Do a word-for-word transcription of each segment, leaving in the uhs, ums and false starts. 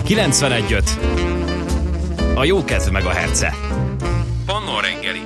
kilencvenegy öt. A jó kedv meg a herce. Pannó reggeli.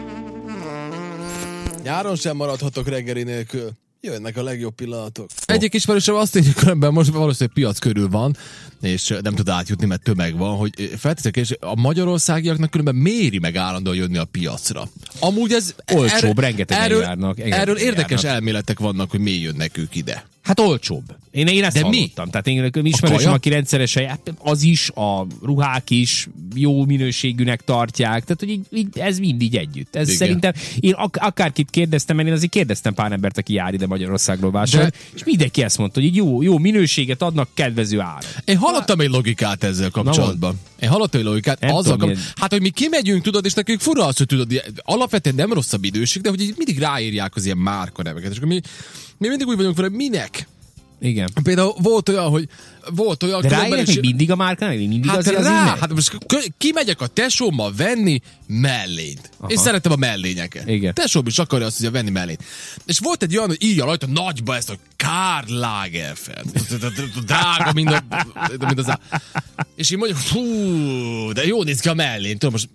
Nyáron sem maradhatok reggeli nélkül. Jönnek a legjobb pillanatok. Egyik ismerősöm azt írja, különben most valószínűleg piac körül van, és nem tud átjutni, mert tömeg van, hogy feltétek, és a magyarországiaknak különben méri meg állandóan jönni a piacra. Amúgy ez... Olcsóbb, rengetegen erről, járnak. Erről érdekes járnak. elméletek vannak, hogy miért jönnek ők ide. Hát olcsóbb. Én, én ezt De hallottam. mi? Tehát én ismerősöm, A aki rendszeresen jár, az is, a ruhák is jó minőségűnek tartják. Tehát, hogy így, így, ez mindig együtt. Ez igen. szerintem, én ak- akárkit kérdeztem, mert én azért kérdeztem pár embert, aki jár ide Magyarországról vásárolni, és mindenki ezt mondta, hogy így jó, jó minőséget adnak kedvező áron. Én hallottam egy logikát ezzel kapcsolatban. Én hallottam egy logikát. Nem Azzal tudom, kap... Hát, hogy mi kimegyünk, tudod, és nekünk fura az, hogy tudod, alapvetően nem rossz a minőség, de hogy így mindig ráírják az ilyen márka neveket. És akkor mi, mi mindig úgy vagyunk vele, minek? Igen. Például volt olyan, hogy volt olyan... De ráérek még mindig a márka, még mindig hát az, az rá, innen? hát most kimegyek a tesómmal venni mellényt. Aha. És szeretem a mellényeket. Igen. Tesóm is akarja azt, hogy venni mellényt. És volt egy olyan, hogy írja rajta nagyba ezt, hogy Karl Lagerfeld. Drága, mint, a, mint az á... És én mondjuk, hú, de jó néz ki a mellény. Tudom, most...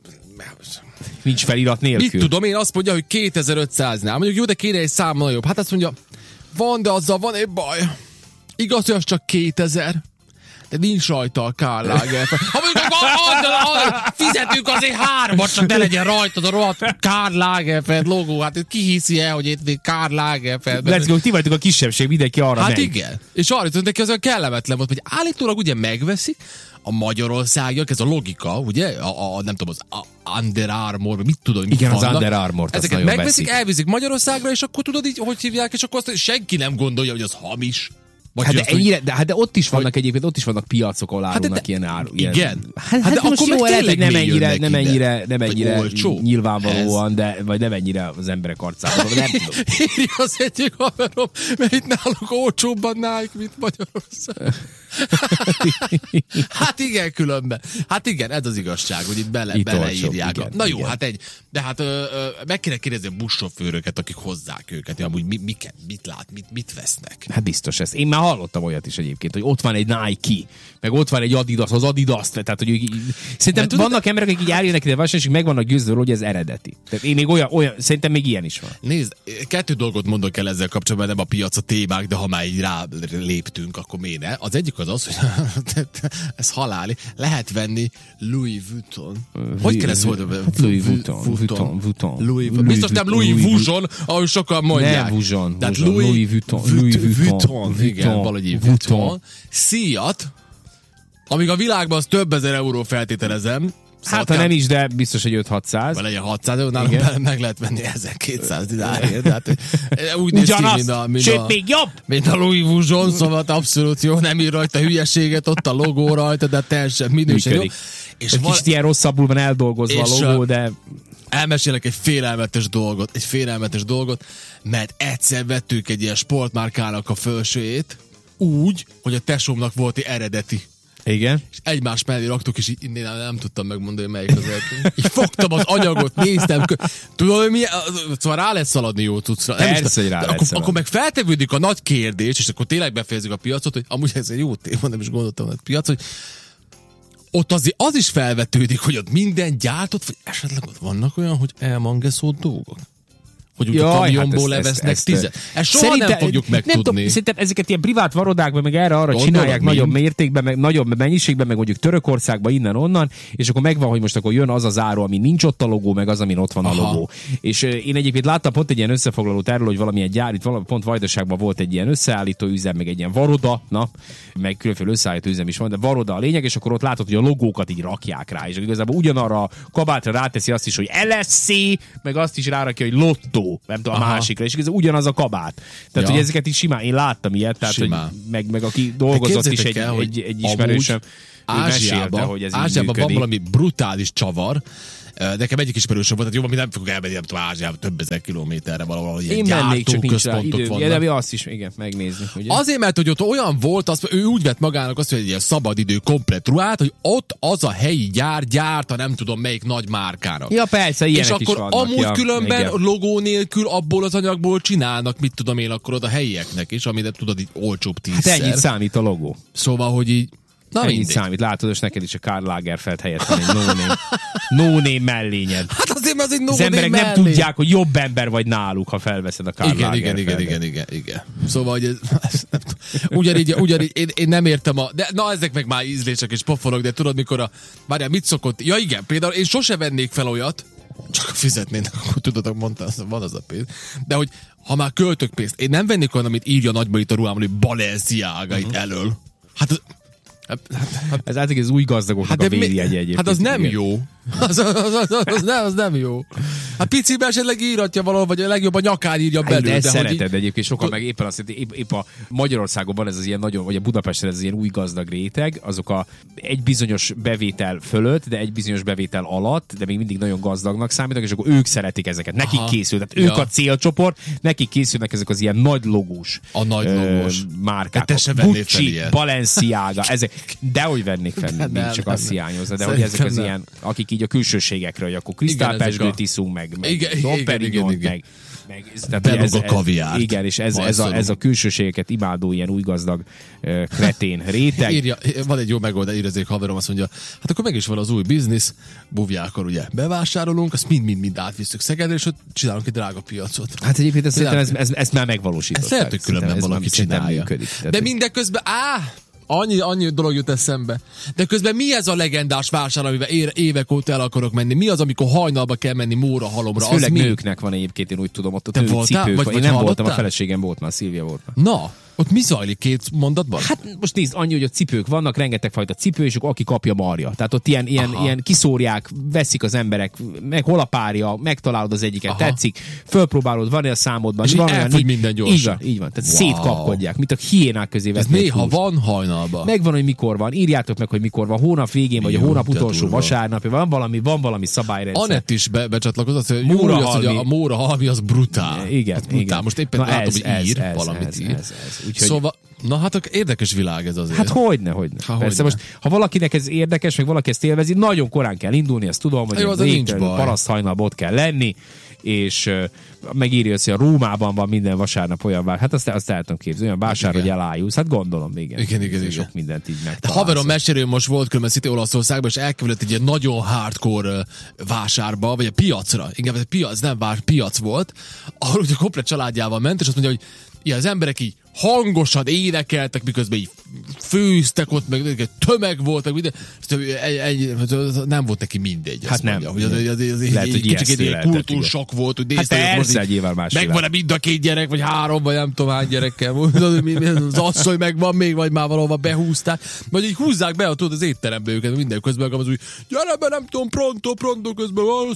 Nincs felirat nélkül. Mit tudom, én azt mondja, hogy kétezer-ötszáznál. Mondjuk jó, de kéne egy szám nagyobb. Hát azt mondja, van, de azzal van egy baj. Igaz, hogy az csak kétezer, de nincs rajta a Karl Lagerfeld. Ha mondjuk, fizetünk azért hármat, csak ne legyen rajtad a rohadt Karl Lagerfeld logó. Hát ki hiszi el, hogy itt Karl Lagerfeld. Let's go, ti vagytok a kisebbség, mindenki arra Hát megy. igen. És arra jutott neki, az olyan kellemetlen volt, hogy állítólag ugye megveszik a magyarországiak, ez a logika, ugye? A, a nem tudom, az a Under Armour, mit tudom, mit igen, vannak. az Under Armour-t ezeket megveszik, elviszik Magyarországra, és akkor tudod így, hogy hívják, és akkor azt senki nem gondolja, hogy az hamis. Vagy hát, de azt, ennyire, hogy... de, hát de ott is vannak hogy... egyébként, ott is vannak piacok, ahol árulnak hát de, ilyen áru. Igen. Ilyen. Hát, hát de hát akkor jó, meg lehet, hogy nem ennyire, nem ennyire, ide. nem ennyire olcsó. Nyilvánvalóan, Ez... de, vagy nem ennyire az emberek arcában. Nem tudom. Írja az egyik haverom, mert itt náluk olcsóbban Nike, mint Magyarország. Hát igen, különben. Hát igen, ez az igazság, hogy itt, bele, itt beleírják. Olcsóbb, Na jó, igen. hát egy, de hát ö, ö, meg kéne kérdezni a buszsofőröket, akik hozzák őket, hogy amúgy mi, miket, mit lát, mit, mit vesznek. Hát biztos ez. Én már hallottam olyat is egyébként, hogy ott van egy Nike, meg ott van egy Adidas, az Adidas, tehát hogy így, szerintem tudod, vannak emberek, akik járjanak ide vásárolni, és meg vannak győződve, hogy ez eredeti. Tehát én még olyan, olyan, szerintem még ilyen is van. Nézd, kettő dolgot mondok el ezzel kapcsolatban, nem a piac, a témák, de ha már így rá léptünk, akkor miért ne? Az egyik az az, hogy ez haláli. Lehet venni Louis Vuitton. Hogy kell ezt mondani? Louis Vuitton. Vuitton. Vuitton. Louis Vuitton. Biztos nem Louis Vuitton, ahogy sokan mondják. Nem Vuitton. Tehát Louis Vuitton. Louis Vuitton. Igen, valahogy így Vuitton. Szíjat, amíg a világban az több ezer euró feltételezem. Hát ha nem is, de biztos, hogy öt-hatszáz. Vagy legyen hatszáz, de nálunk meg lehet venni ezerkétszáz dinárért. Tehát úgy néz ki, mint a, mint sőt, a, még jobb! mint a Louis Vuitton, szóval abszolút jó, nem ír rajta hülyeséget, ott a logó rajta, de teljesen minőség jó. És egy val- kicsit ilyen rosszabbul van eldolgozva a logó, de... Elmesélek egy félelmetes dolgot, egy félelmetes dolgot, mert egyszer vettük egy ilyen sportmárkának a fölsőjét, úgy, hogy a tesómnak volt egy eredeti. Igen. És egymás mellé raktuk, és így én nem tudtam megmondani, melyik az eredeti. Így fogtam az anyagot, néztem. Tudod, hogy mi? Szóval rá lehet szaladni jó cuccra. Persze, hogy rá lehet akkor, szaladni. akkor meg feltevődik a nagy kérdés, és akkor tényleg befejezzük a piacot, hogy amúgy ez egy jó téma, nem is gondoltam a piac, hogy ott az, az is felvetődik, hogy ott minden gyártott, vagy esetleg ott vannak olyan, hogy elmangeszolt dolgok. Hogy úgy a kamionból hát levesznek tizet. Ezt soha szerintem, nem fogjuk megtudni. Nem tudom, szerintem ezeket ilyen privát varodákban, meg erre arra Gondolod, csinálják mind? nagyobb mértékben, meg nagyobb mennyiségben, meg mondjuk Törökországban, innen-onnan, és akkor megvan, hogy most akkor jön az az áru, ami nincs ott a logó, meg az, amin ott van Aha. a logó. És uh, én egyébként láttam pont egy ilyen összefoglalót erről, hogy valamilyen gyár, itt valami, pont Vajdaságban volt egy ilyen összeállító üzem, meg egy ilyen varoda, na, meg különféle összeállító üzem is van, de varoda a lényeg, és akkor ott látod, hogy a logókat így rakják rá, és igazából ugyanarra a kabátra ráteszi azt is, hogy el es cé, meg azt is rárakja, hogy Lotto, nem tudom, a másikra, és ez ugyanaz a kabát. Tehát, ja. hogy ezeket is simán, én láttam ilyet, tehát, hogy meg, meg aki dolgozott is egy, el, egy, egy ismerősöm, Ázsiában, hogy ez Ázsiában van valami brutális csavar. Nekem egyik ismerősöm volt, tehát jó, mi nem fogok elmenni, nem tudom, Ázsiában több ezer kilométerre valahol, ilyen én mennék, csak nincs rá idő. vannak. Ja, de azt is, igen, megnézni. Ugye? Azért, mert hogy ott olyan volt, az, ő úgy vett magának azt, hogy egy ilyen szabadidő komplet ruhát, hogy ott az a helyi gyár gyárta, nem tudom melyik nagy márkának. Ja, persze, ilyenek és akkor is vannak, amúgy ja, különben igen. logó nélkül abból az anyagból csinálnak, mit tudom én akkor oda helyieknek is, amit tudod így olcsóbb tízszer. Hát ennyit számít a logó. Szóval, hogy így Na ennyit mindegy. számít. Látod, és neked is a Karl Lagerfeld helyett van egy no-name, no-name mellényed. Hát azért, mert az egy no Az emberek nem mellé. tudják, hogy jobb ember vagy náluk, ha felveszed a Karl Igen, igen, Lagerfeldet. igen, igen, igen, igen. Szóval, hogy ez, ugyanígy, ugyanígy én, én, nem értem a... De, na, ezek meg már ízlések és pofonok, de tudod, mikor a... Várjál, mit szokott... Ja igen, például én sose vennék fel olyat, csak fizetnének, akkor tudod, mondta, van az a pénz. De hogy ha már költök pénzt, én nem vennék olyan, amit írja nagyba itt a ruhámon, hogy Balenciaga itt elől. Hát az... Hát, hát, hát, Ez általában az új gazdagoknak Hát, a de mi- védjegye egyébként. hát az nem igen. jó. Az, az, az, az, az, nem, az nem jó. Hát piciben esetleg íratja valahol, vagy a legjobb a nyakán írja Hát, belül. de ezt de szereted hogy így, egyébként, sokan meg éppen azt, hogy épp, épp a Magyarországon van ez az ilyen nagyon, vagy a Budapesten ez az ilyen új gazdag réteg, azok a egy bizonyos bevétel fölött, de egy bizonyos bevétel alatt, de még mindig nagyon gazdagnak számítanak, és akkor ők szeretik ezeket. Nekik Aha. készül, tehát ők Ja. a célcsoport, nekik készülnek ezek az ilyen nagy logós A nagy ö, logós. márkák. De te se vennél fel Gucci, ilyet. Balenciaga, ezek, dehogy vennék fel, De még nem, csak nem, azt nem. hiányozza, de hogy ezek Szerintem az nem. ilyen, akik így a külsőségekről, hogy akkor Igen, ezek krisztálpezsgőt a- iszunk, meg, meg Igen, Dom igen, Perignon, igen, igen. meg meg, tehát Belog ez- a ez- kaviárt. Igen, és ez, Majd ez, a, szorul. ez a külsőségeket imádó ilyen új gazdag uh, kretén réteg. írja, van egy jó megoldás, írja az egyik haverom, azt mondja, hát akkor meg is van az új biznisz, buvjákor ugye bevásárolunk, azt mind-mind-mind átvisszük Szegedre, és ott csinálunk egy drága piacot. Hát egyébként ezt, Nem. szerintem ez, ez, ezt már megvalósították. Ezt lehet, hogy különben Szerintem ez valaki már szerintem csinálja. működik. Tehát, De hogy- mindeközben, á, annyi, annyi dolog jut eszembe. De közben mi ez a legendás vásár, amivel é- évek óta el akarok menni? Mi az, amikor hajnalba kell menni Móra halomra? az főleg mi? nőknek van egyébként, én úgy tudom, ott a Te nők voltál? cipők Vagy- van. vagy Én nem voltam, a hallottál? feleségem volt már, Szilvia volt már. Na, ott mi zajlik két mondatban? Hát most nézd, annyi, hogy ott cipők vannak, rengeteg fajta cipő, és akkor aki kapja marja. Tehát ott ilyen, ilyen, ilyen kiszórják, veszik az emberek, meg hol a párja, megtalálod az egyiket, Aha. tetszik, fölpróbálod, van-e a számodban. És van így olyan, elfogy így- minden gyorsan. Így van, így van. Tehát Wow. szétkapkodják, mint a hiénák közé Ez vetnék néha húst. van hajnalban. Megvan, hogy mikor van. Írjátok meg, hogy mikor van. Hónap végén, vagy a Jó, hónap de utolsó durva. vasárnapja. Van valami, van valami szabályrendszer. Anett is be, becsatlakozott, hogy Móra Móra az, hogy halmi. a Móra halmi az brutál. Igen, az brutál. igen. Most éppen Na látom, ez, hogy ez, ír, ez, valamit ez, ír. ez, ez. Úgyhogy- Szóval, na hát akkor érdekes világ ez azért. Hát hogyne, hogyne. Há, Persze hogyne. most, ha valakinek ez érdekes, meg valaki ezt élvezi, nagyon korán kell indulni, ezt tudom, hogy Jó, az nincs baj. paraszt hajnalban ott kell lenni, és uh, megírja azt, hogy a Rómában van minden vasárnap olyan vár. Hát azt, azt el tudom képzelni, olyan vásár, igen. hogy elájulsz. Hát gondolom, igen. Igen, igen, Sok igen. mindent így De megtalálsz. haverom mesélő most volt különben City Olaszországban, és elkerült egy ilyen nagyon hardcore ö, vásárba, vagy a piacra, inkább egy piac, nem vár, piac volt, ahol ugye komplet családjával ment, és azt mondja, hogy ilyen, az emberek így hangosan énekeltek, miközben így főztek ott, meg tömeg volt, meg minden. Egy, egy, nem volt neki mindegy. Hát azt nem. mondja, hogy az, az, az, az, Lehet, egy hogy kicsit ijesztő egy lehetett, kultúrsok volt, hogy Hát nézte, hogy persze, most így nyilván más megvan-e mind a két gyerek, vagy három, vagy nem tudom hány gyerekkel. Tudod, mi- mi- Az asszony megvan még, vagy már valahova behúzták. Vagy így húzzák be, tudod, az étterembe őket, minden közben az úgy, gyere be, nem tudom, pronto, pronto, közben van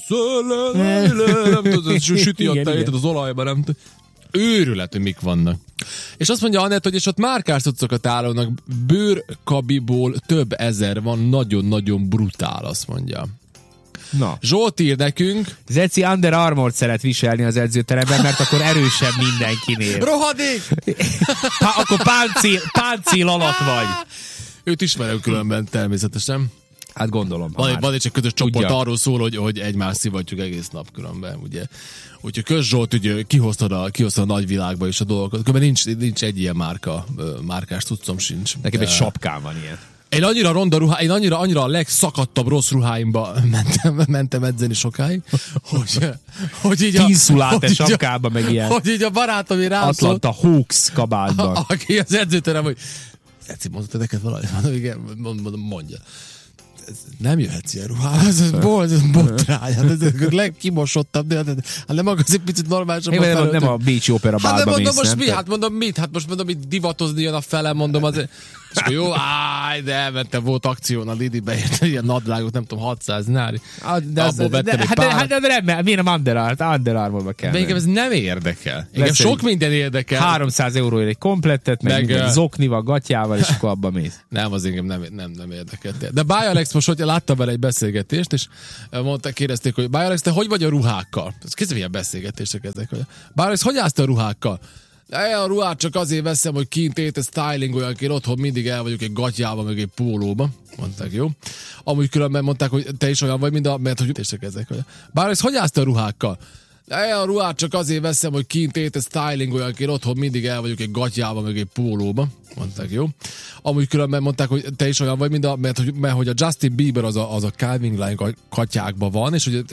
szele, nem tudod, az süti a Igen, tejet igen. az olajban, nem tudom. Őrület, hogy mik vannak. És azt mondja Anett, hogy és ott márkás cuccokat állónak, bőrkabiból több ezer van, nagyon-nagyon brutál, azt mondja. Na. Zsolt ír nekünk, Zeci Under Armourt szeret viselni az edzőteremben, mert akkor erősebb mindenkinél. rohadék! Ha, akkor páncél, páncél alatt vagy. Őt ismerem különben természetesen. Hát gondolom. ha Van, egy, már. van egy csak közös csoport, Tudja. arról szól, hogy, hogy egymást szivatjuk egész nap különben, ugye. Úgyhogy Kös Zsolt, ugye, kihoztad a, kihoztad a nagyvilágba is a dolgokat. Különben nincs, nincs egy ilyen márka, ö, márkás cuccom sincs. Nekem De- egy sapkám van ilyen. Én annyira ronda ruhá, én annyira, annyira a legszakadtabb rossz ruháimba mentem, mentem edzeni sokáig, hogy, hogy így a... Inszuláte hogy így a- sapkába, meg ilyen Hogy így a barátom így rám szólt, Atlanta Hawks kabátban. aki az edzőterem, hogy Eci, mondtad neked valami? Mondom, igen, mondom, mondja. Ez nem jöhetsz ilyen ruhába, ez, ez, bol, ez botrány, hát ez a legkimosottabb, de hát, hát nem akarsz egy picit normálisabban Én nem, felölteni? nem a Bécsi Opera Hát nem bálba mondom, mész, most nem? mi? Tehát- Hát mondom, mit? Hát most mondom, itt divatozni jön a fele, mondom azért. És akkor jó, áj, de elmentem, volt akción a Lidibe, érte, ilyen nadrágot, nem tudom, hatszáz nári. Ah, de az, Abból de, vettem de, egy hát, de, párat. hát de nem, mert miért nem Under Armour- Under Armourba kell De engem menni? ez nem érdekel. Engem Lesz sok egy minden érdekel. háromszáz euróért egy komplettet, meg, Meg, meg ö, zoknival, gatyával, és akkor abba mész. Nem, az engem nem, nem, nem érdekelt. De Báj Alex most, hogy láttam vele egy beszélgetést, és mondták, kérdezték, hogy Báj Alex, te hogy vagy a ruhákkal? Ez kézzel ilyen beszélgetések ezek. Hogy Báj Alex, hogy állsz te a ruhákkal? De a ruhát csak azért veszem, hogy kint ét, styling olyan, én otthon mindig el vagyok egy gatyával, meg egy pólóba. Mondták, jó. Amúgy különben mondták, hogy te is olyan vagy, mint a, mert hogy ütések ezek. Hogy Báj Alex, hogy állsz te a ruhákkal? Én a ruhát csak azért veszem, hogy kint éte styling olyan, én otthon mindig el vagyok egy gatyában, meg egy pólóban. Mondták, jó? Amúgy különben mondták, hogy te is olyan vagy, mint a, mert, hogy, mert hogy a Justin Bieber az a, az a Calvin Klein katyákban van, és hogy